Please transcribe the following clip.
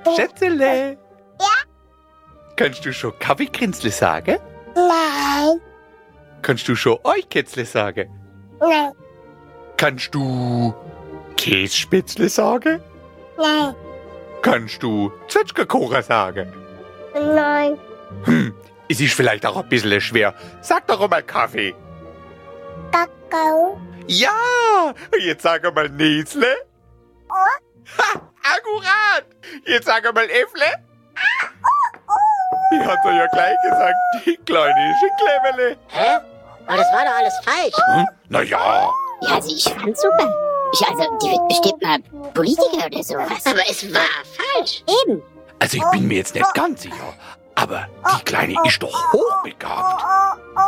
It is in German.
Schätzele. Ja? Kannst du schon Kaffeekränzle sagen? Nein. Kannst du schon Eikätzle sagen? Nein. Kannst du Kässpätzle sagen? Nein. Kannst du Zwetschgenkuchen sagen? Nein. Es ist vielleicht auch ein bisschen schwer. Sag doch einmal Kaffee. Kakao. Ja, jetzt sag einmal Nesle. Ha, akkurat. Jetzt sag einmal Äffle. Ich hab's euch ja gleich gesagt, die kleine Schicklebele. Hä? Aber das war doch alles falsch. Naja, Ja, also ich fand's super. Die wird bestimmt mal Politiker oder sowas. Aber es war falsch. Eben. also ich bin mir jetzt nicht ganz sicher, aber die Kleine ist doch hochbegabt.